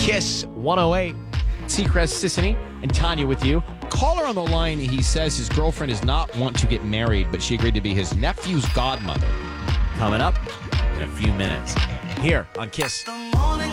Kiss 108. Seacrest, Sissany, and Tanya with you. Caller on the line, he says his girlfriend does not want to get married, but she agreed to be his nephew's godmother. Coming up in a few minutes. Here on Kiss. The morning